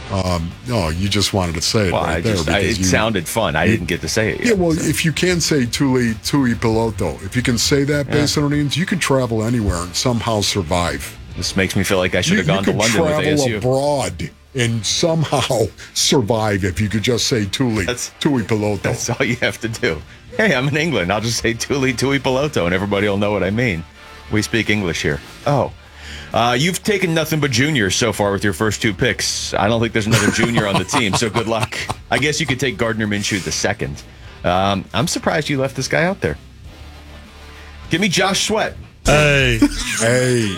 No, you just wanted to say it it sounded fun. I didn't get to say it yet. Yeah, well, if you can say tui piloto, if you can say that based on Indians, you can travel anywhere and somehow survive. This makes me feel like I should have gone to London with ASU. You could travel abroad and somehow survive if you could just say tui piloto. That's all you have to do. Hey, I'm in England. I'll just say tui piloto, and everybody will know what I mean. We speak English here. Oh. You've taken nothing but juniors so far with your first 2 picks. I don't think there's another junior on the team, so good luck. I guess you could take Gardner Minshew the second. I'm surprised you left this guy out there. Give me Josh Sweat. Hey.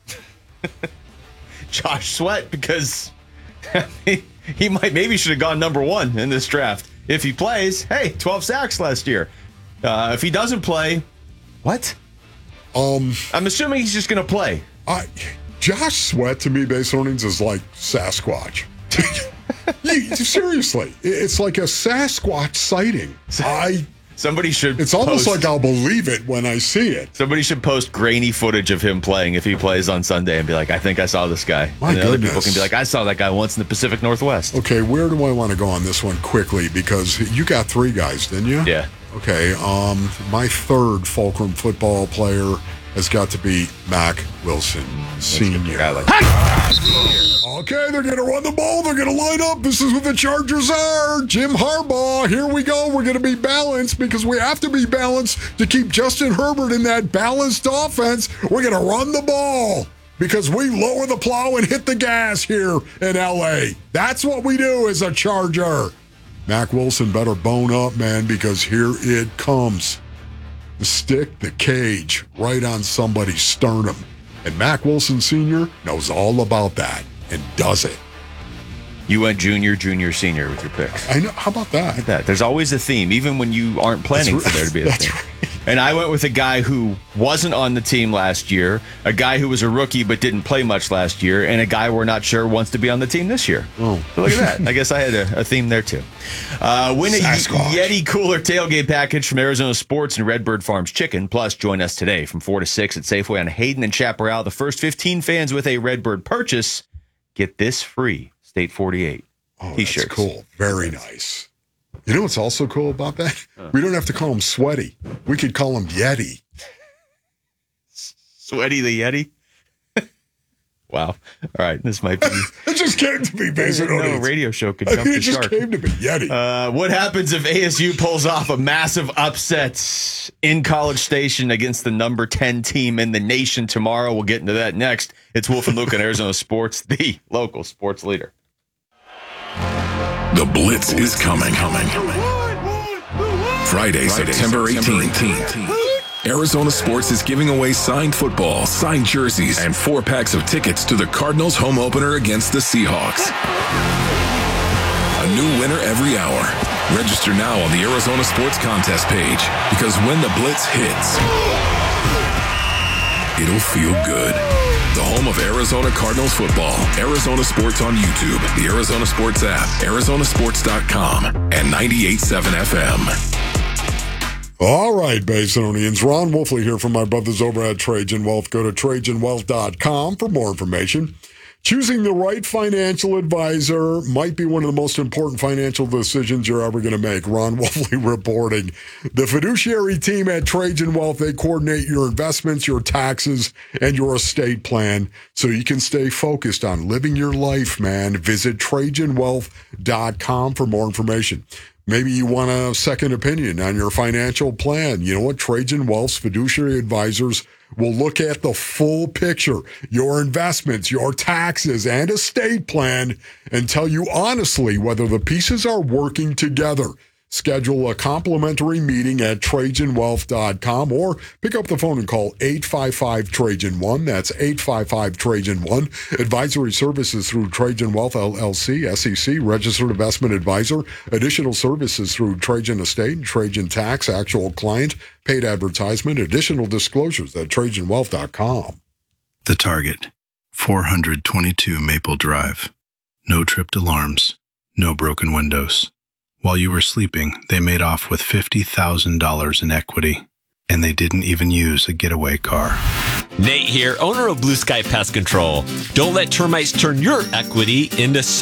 Josh Sweat, because he maybe should have gone number 1 in this draft. If he plays, 12 sacks last year. If he doesn't play, what? I'm assuming he's just going to play. Josh Sweat, to me, based on earnings, is like Sasquatch. Seriously, it's like a Sasquatch sighting. Somebody should. It's almost like I'll believe it when I see it. Somebody should post grainy footage of him playing if he plays on Sunday and be like, I think I saw this guy. My goodness. Other people can be like, I saw that guy once in the Pacific Northwest. Okay, where do I want to go on this one quickly? Because you got 3 guys, didn't you? Yeah. Okay, my third Fulcrum football player has got to be Mack Wilson Sr. Okay, they're going to run the ball. They're going to line up. This is what the Chargers are. Jim Harbaugh, here we go. We're going to be balanced because we have to be balanced to keep Justin Herbert in that balanced offense. We're going to run the ball because we lower the plow and hit the gas here in L.A. That's what we do as a Charger. Mack Wilson better bone up, man, because here it comes. Stick the cage right on somebody's sternum. And Mack Wilson Sr. knows all about that and does it. You went junior, senior with your picks. I know. How about that? Look at that. There's always a theme, even when you aren't planning for there to be a theme. Right. And I went with a guy who wasn't on the team last year, a guy who was a rookie but didn't play much last year, and a guy we're not sure wants to be on the team this year. Oh. So look at that. I guess I had a theme there, too. Win a Yeti Cooler tailgate package from Arizona Sports and Redbird Farms Chicken. Plus, join us today from 4 to 6 at Safeway on Hayden and Chaparral. The first 15 fans with a Redbird purchase get this free State 48 T-shirts. That's cool. Very nice. You know what's also cool about that? We don't have to call him Sweaty. We could call him Yeti. Sweaty the Yeti? Wow. All right. This might be... It just came to me based on it. No radio show could jump the shark. It just came to me. Yeti. What happens if ASU pulls off a massive upset in College Station against the number 10 team in the nation tomorrow? We'll get into that next. It's Wolf and Luke on Arizona Sports, the local sports leader. The Blitz is coming. Friday, September 18th. Arizona Sports is giving away signed football, signed jerseys, and 4 packs of tickets to the Cardinals home opener against the Seahawks. A new winner every hour. Register now on the Arizona Sports contest page, because when the Blitz hits, it'll feel good. The home of Arizona Cardinals football. Arizona Sports on YouTube, the Arizona Sports app, arizonasports.com, and 98.7 FM. All right, Basinonians. Ron Wolfley here from my brothers over at Trajan Wealth. Go to TrajanWealth.com for more information. Choosing the right financial advisor might be one of the most important financial decisions you're ever going to make. Ron Wolfley reporting. The fiduciary team at Trajan Wealth, they coordinate your investments, your taxes, and your estate plan so you can stay focused on living your life, man. Visit TrajanWealth.com for more information. Maybe you want a second opinion on your financial plan. You know what? Trajan Wealth's fiduciary advisors will look at the full picture, your investments, your taxes, and estate plan, and tell you honestly whether the pieces are working together. Schedule a complimentary meeting at TrajanWealth.com or pick up the phone and call 855-TRAJAN-1. That's 855-TRAJAN-1. Advisory services through Trajan Wealth, LLC, SEC, Registered Investment Advisor. Additional services through Trajan Estate and Trajan Tax, actual client, paid advertisement. Additional disclosures at TrajanWealth.com. The Target, 422 Maple Drive. No tripped alarms, no broken windows. While you were sleeping, they made off with $50,000 in equity, and they didn't even use a getaway car. Nate here, owner of Blue Sky Pest Control. Don't let termites turn your equity into